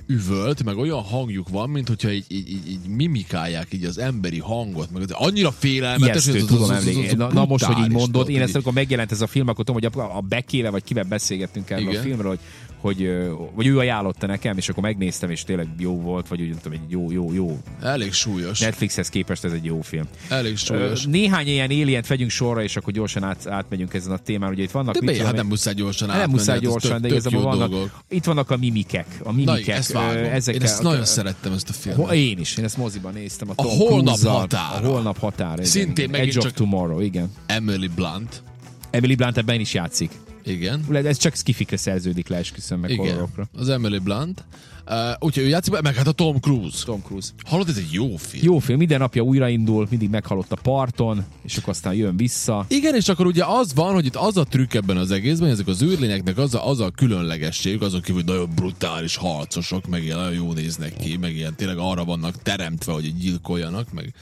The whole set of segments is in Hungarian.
üvölt, meg olyan hangjuk van, mint hogyha így mimikálják így az emberi hangot, meg annyira félelmetes, hogy tudom emlékezni. Na most, hogy így mondod, én ezt amikor megjelent ez a film, akkor tudom, hogy a Bekével vagy kivel beszélgettünk erről a filmről, vagy ő ajánlotta nekem, és akkor megnéztem, és tényleg jó volt, vagy úgy mondtam, egy jó. Elég súlyos. Netflixhez képest ez egy jó film. Elég súlyos. Néhány ilyen Alient vegyünk sorra, és akkor gyorsan átmegyünk ezen a témán. Ugye itt vannak... Hát nem muszáj gyorsan átmenni. Nem muszáj gyorsan, de igazából vannak... Itt vannak a mimikek. Na, én ezt nagyon szerettem, ezt a filmet. Én is. Én ezt moziban néztem. A holnap határa. A holnap határa. Szintén megint Edge of Tomorrow, igen. Emily Blunt. Emily Blunt ebben is játszik. Igen. Ez csak skifikre szerződik le, esküszöm, meg horrorokra. Az Emily Blunt. Úgyhogy ő játszik, meg hát a Tom Cruise. Hallod, ez egy jó film. Jó film, minden napja újraindul, mindig meghalott a parton, és akkor aztán jön vissza. Igen, és akkor ugye az van, hogy itt az a trükk ebben az egészben, hogy ezek az űrlényeknek az a különlegesség, azok kívül nagyon brutális harcosok, meg ilyen nagyon jó néznek ki, meg ilyen tényleg arra vannak teremtve, hogy gyilkoljanak, meg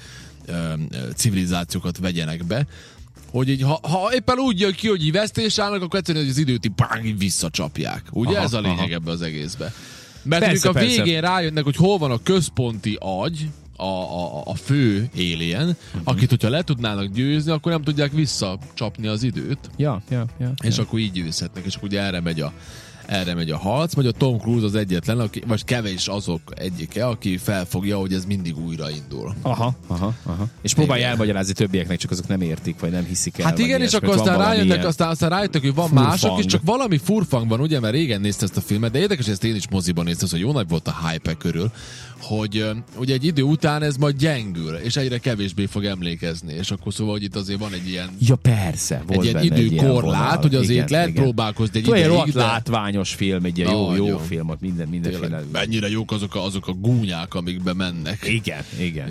civilizációkat vegyenek be, hogy így, ha éppen úgy jön ki, hogy így vesztés állnak, akkor egyszerűen az időt így visszacsapják. Ugye ez a lényeg ebben az egészben. Mert amikor a végén rájönnek, hogy hol van a központi agy, a fő alien, akit, hogyha le tudnának győzni, akkor nem tudják visszacsapni az időt. És akkor így győzhetnek, és akkor ugye erre megy a harc, vagy a Tom Cruise az egyetlen, vagy kevés azok egyike, aki felfogja, hogy ez mindig újraindul. Aha. És próbálja elmagyarázni többieknek, csak azok nem értik, vagy nem hiszik el. Hát igen, és akkor aztán rájönnek, aztán rájöttek, hogy van mások is, csak valami furfang van, ugye, mert régen nézte ezt a filmet, de érdekes, ezt én is moziban néztem, hogy jó nagy volt a hype körül, hogy ugye egy idő után ez majd gyengül, és egyre kevésbé fog emlékezni, és akkor szóval, hogy itt azért van egy ilyen... Ja, persze, volt egy ilyen időkorlát, hogy azért lehet próbálkozni egy ideig. Látványos film, egy ilyen jó film, ott mindenféle... Mennyire jók azok a gúnyák, amikbe mennek. Igen.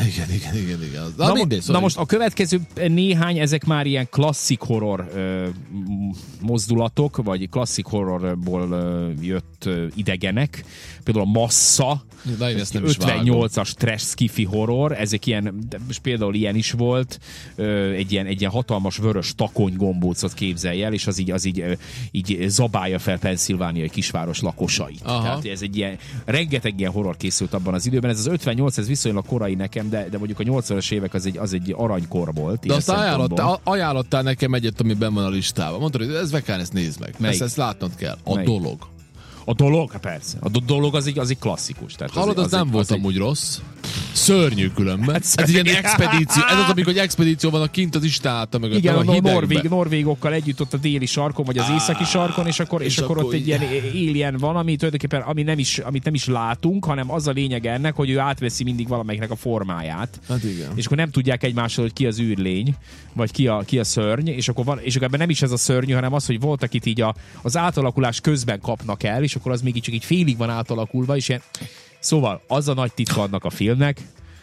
Na most a következő néhány, ezek már ilyen klasszik horror mozdulatok, vagy klasszik horrorból jött idegenek. Például a Massza, 58-as trash skifi horror, ezek ilyen, most például ilyen is volt, egy ilyen hatalmas vörös takony gombócot képzelj el, és az így zabálja fel Pennsylvániai kisváros lakosait. Tehát ez egy ilyen, rengeteg ilyen horror készült abban az időben, ez az 58, ez viszonylag korai nekem, de mondjuk a 80-as évek az egy aranykor volt. De azt ajánlottál nekem egyet, ami benn van a listában. Mondtad, hogy ez vekán, ezt nézd meg. Ezt látnod kell. Dolog. A dolog? Hát persze. A dolog az egy klasszikus. Tehát hallod, az nem volt amúgy rossz. Szörnyű különben. Ez ilyen expedíció. Ez az, amikor egy expedíció van a kint az istálata mögött. Igen, a norvégokkal együtt ott a déli sarkon, vagy az északi sarkon, és akkor ott egy ilyen alien van, ami tulajdonképpen amit nem is látunk, hanem az a lényeg ennek, hogy ő átveszi mindig valamelyiknek a formáját. Hát igen. És akkor nem tudják egymással, hogy ki az űrlény, vagy ki a szörny, és akkor ebben nem is ez a szörnyű, hanem az, hogy voltak itt így az átalakulás közben kapnak el, és akkor az még csak így félig van átalakulva, és ilyen... Szóval az a nagy titka annak a filmnek,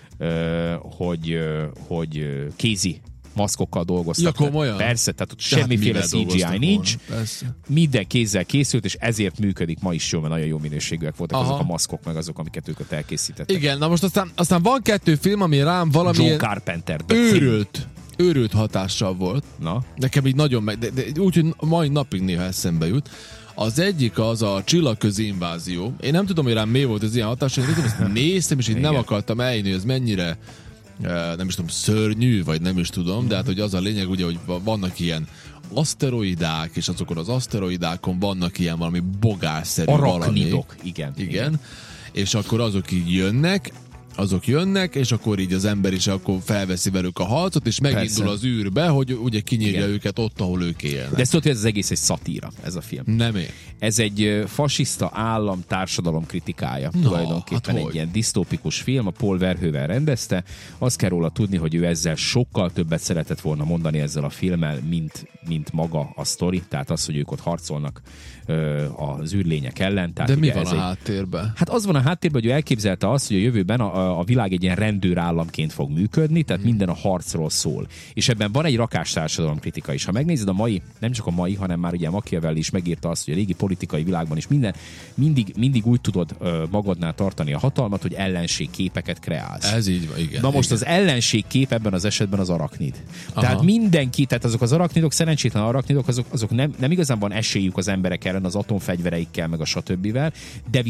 hogy kézi maszkokkal dolgoztak. Ja, komolyan? Persze, tehát ott semmiféle CGI nincs. Minden kézzel készült, és ezért működik ma is jól, mert nagyon jó minőségűek voltak azok a maszkok, meg azok, amiket ők elkészítettek. Igen, na most aztán van 2 film, ami rám valami John Carpenter őrült hatással volt. Na? Nekem így nagyon de úgy, hogy mai napig néha eszembe jut. Az egyik az a Csillagközi invázió. Én nem tudom, hogy rám mi volt ez ilyen hatás, én ezt néztem, és így nem akartam eljönni, hogy ez mennyire nem is tudom, szörnyű, vagy nem is tudom, de hát hogy az a lényeg, ugye, hogy vannak ilyen aszteroidák, és azokon az aszteroidákon vannak ilyen valami bogárszerű arachnidok, igen. És akkor azok így jönnek, és akkor így az ember is akkor felveszi velük a harcot, és megindul az űrbe, hogy ugye kinyírja őket ott, ahol ők élnek. De ezt tudod, hogy ez az egész egy szatíra, ez a film. Nem én. Ez egy fasiszta állam társadalom kritikája. Tulajdonképpen egy ilyen disztópikus film, a Paul Verhoeven rendezte. Azt kell róla tudni, hogy ő ezzel sokkal többet szeretett volna mondani ezzel a filmmel, mint maga a sztori. Tehát az, hogy ők ott harcolnak az űrlények ellen. Tehát de mi van a háttérben? Hát az van a háttérben, hogy ő elképzelte azt, hogy a jövőben a világ egy ilyen rendőrállamként fog működni, tehát minden a harcról szól. És ebben van egy rakás társadalomkritika is. Ha megnézed a mai, nem csak a mai, hanem már ugye Machiavelli is megírta azt, hogy a régi politikai világban is mindig úgy tudod magadnál tartani a hatalmat, hogy ellenségképeket kreálsz. Ez így van, igen. Na most az ellenségkép ebben az esetben az arachnid. Tehát mindenki, tehát azok az arachnidok, szerencsétlen arachnidok, azok nem igazán van esélyük az emberek ellen, az atomfegyvereikkel, meg a stb. De